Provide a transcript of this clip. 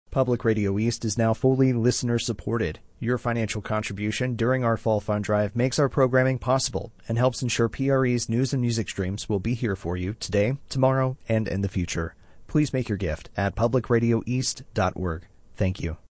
Public Radio East is now fully listener-supported. Your financial contribution during our Fall Fund Drive makes our programming possible and helps ensure PRE's news and music streams will be here for you today, tomorrow, and in the future. Please make your gift at publicradioeast.org. Thank you.